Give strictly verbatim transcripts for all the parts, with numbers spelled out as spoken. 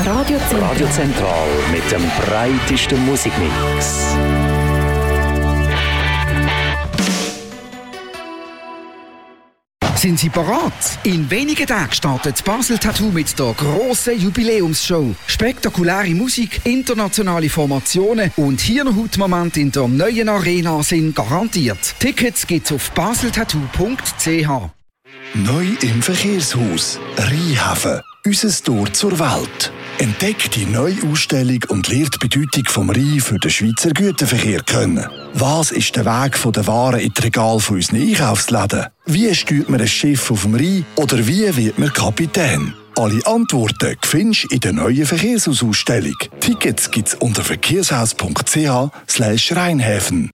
Radio Zentral. Radio Zentral mit dem breitesten Musikmix. Sind Sie parat? In wenigen Tagen startet das Basel Tattoo mit der grossen Jubiläumsshow. Spektakuläre Musik, internationale Formationen und Hirnhautmomente in der neuen Arena sind garantiert. Tickets gibt's auf baseltattoo punkt c h. Neu im Verkehrshaus Rheinhafen. Unser Tor zur Welt. Entdeckt die neue Ausstellung und lernt die Bedeutung vom Rhein für den Schweizer Güterverkehr kennen. Was ist der Weg von der Waren in die Regale von unseren Einkaufsläden? Wie steuert man ein Schiff auf dem Rhein? Oder wie wird man Kapitän? Alle Antworten findest du in der neuen Verkehrshausausstellung. Tickets gibt's unter verkehrshaus punkt c h slash Rheinhäfen.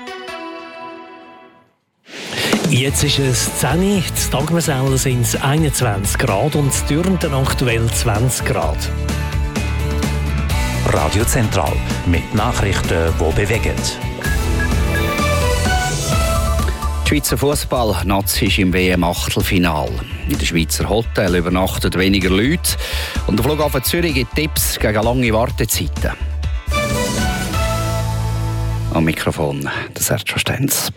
Jetzt ist es zehn Uhr, in Dagmersellen sind es einundzwanzig Grad und in Dürnten aktuell zwanzig Grad. Radio Zentral mit Nachrichten, die bewegen. Die Schweizer Fußball-Nazi ist im W M-Achtelfinale. In den Schweizer Hotels übernachten weniger Leute und der Flughafen Zürich gibt Tipps gegen lange Wartezeiten. Am Mikrofon der Sergio Stenz.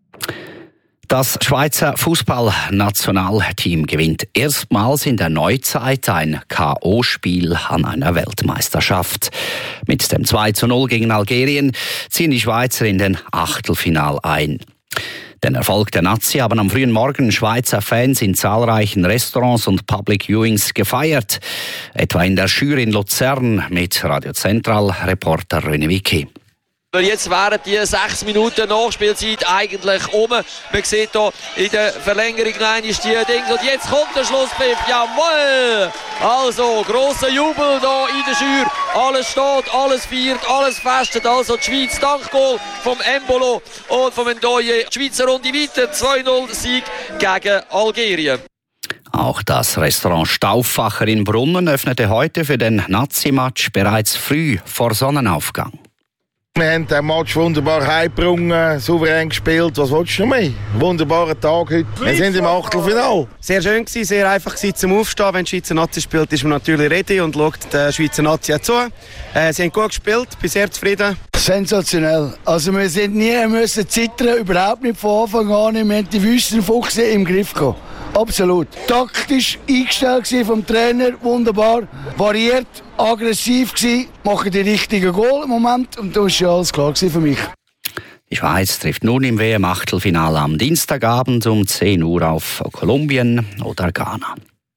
Das Schweizer Fußballnationalteam gewinnt erstmals in der Neuzeit ein K O-Spiel an einer Weltmeisterschaft. Mit dem zwei zu null gegen Algerien ziehen die Schweizer in den Achtelfinal ein. Den Erfolg der Nazi haben am frühen Morgen Schweizer Fans in zahlreichen Restaurants und Public Viewings gefeiert. Etwa in der Schür in Luzern mit Radio Zentral-Reporter René Wicki. Jetzt wären die sechs Minuten Nachspielzeit eigentlich um. Man sieht hier in der Verlängerung noch einmal die Dings. Und jetzt kommt der Schlusspfiff. Jawohl! Also, grosser Jubel hier in der Schür. Alles steht, alles feiert, alles festet. Also die Schweiz, Dankgoal vom Embolo und vom Ndoye. Die Schweizer Runde weiter. zwei null Sieg gegen Algerien. Auch das Restaurant Stauffacher in Brunnen öffnete heute für den Nazi-Match bereits früh vor Sonnenaufgang. Wir haben den Match wunderbar heimgebracht, souverän gespielt. Was willst du noch mehr? Wunderbarer Tag heute. Wir sind im Achtelfinale. Sehr schön gewesen, sehr einfach gewesen zum Aufstehen. Wenn die Schweizer Nazi spielt, ist man natürlich ready und schaut der Schweizer Nazi zu. Äh, sie haben gut gespielt, bin sehr zufrieden. Sensationell. Also wir sind nie müssen zittern, überhaupt nicht von Anfang an. Wir haben die Wüstenfuchse im Griff gehabt. Absolut. Taktisch eingestellt vom Trainer, wunderbar. Variiert, aggressiv gewesen, machen die richtigen Goal im Moment und das war ja alles klar für mich. Die Schweiz trifft nun im W M-Achtelfinale am Dienstagabend um zehn Uhr auf Kolumbien oder Ghana.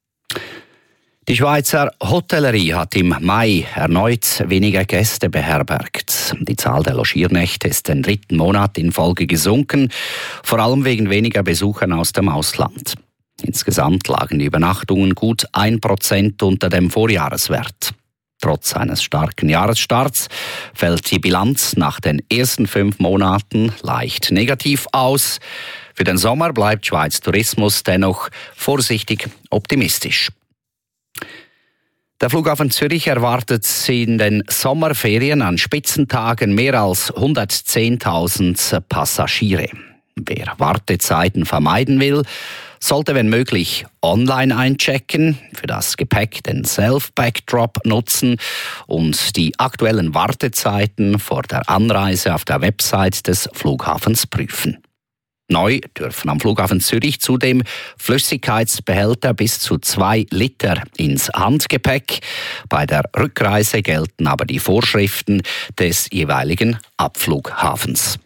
Die Schweizer Hotellerie hat im Mai erneut weniger Gäste beherbergt. Die Zahl der Logiernächte ist den dritten Monat in Folge gesunken, vor allem wegen weniger Besuchern aus dem Ausland. Insgesamt lagen die Übernachtungen gut ein Prozent unter dem Vorjahreswert. Trotz eines starken Jahresstarts fällt die Bilanz nach den ersten fünf Monaten leicht negativ aus. Für den Sommer bleibt Schweiz Tourismus dennoch vorsichtig optimistisch. Der Flughafen Zürich erwartet in den Sommerferien an Spitzentagen mehr als hundertzehntausend Passagiere. Wer Wartezeiten vermeiden will, sollte wenn möglich online einchecken, für das Gepäck den Self-Backdrop nutzen und die aktuellen Wartezeiten vor der Anreise auf der Website des Flughafens prüfen. Neu dürfen am Flughafen Zürich zudem Flüssigkeitsbehälter bis zu zwei Liter ins Handgepäck. Bei der Rückreise gelten aber die Vorschriften des jeweiligen Abflughafens.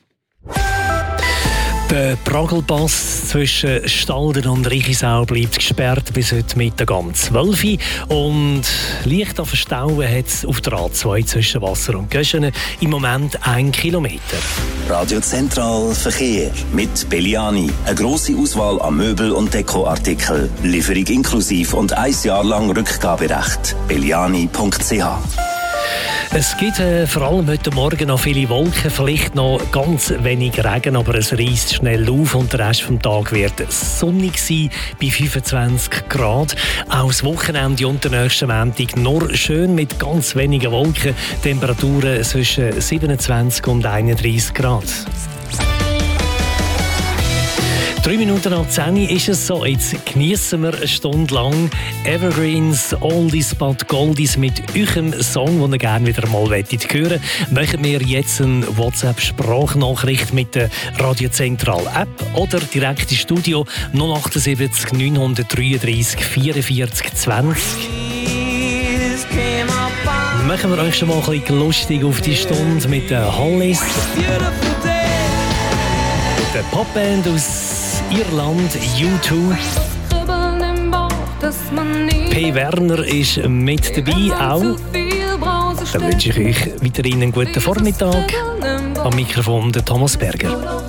Der Pragelpass zwischen Stalden und Richisau bleibt gesperrt bis heute Mittag um zwölf Uhr. Und leicht an Verstauen hat es auf der A zwei zwischen Wasser und Göschene im Moment ein Kilometer. Radio Zentral Verkehr mit Belliani. Eine grosse Auswahl an Möbel- und Dekoartikeln. Lieferung inklusiv und ein Jahr lang Rückgaberecht. belliani punkt c h. Es gibt äh, vor allem heute Morgen noch viele Wolken, vielleicht noch ganz wenig Regen, aber es reisst schnell auf und der Rest des Tages wird sonnig sein bei fünfundzwanzig Grad. Auch das Wochenende und der nächste Montag nur schön mit ganz wenigen Wolken, Temperaturen zwischen siebenundzwanzig und einunddreissig Grad. Drei Minuten nach zehn ist es so. Jetzt genießen wir eine Stunde lang Evergreens, Oldies but Goldies mit eurem Song, den ihr gerne wieder mal hören wollt. Machen wir jetzt eine WhatsApp-Sprachnachricht mit der Radiozentral-App oder direkt ins Studio null achtundsiebzig neunhundertdreiunddreißig vierundvierzig zwanzig. Machen wir euch schon mal ein bisschen lustig auf die Stunde mit den Hollies. Der Popband aus Irland, U zwei. P. Werner ist mit dabei auch. Dann wünsche ich euch weiterhin einen guten Vormittag. Am Mikrofon der Thomas Berger.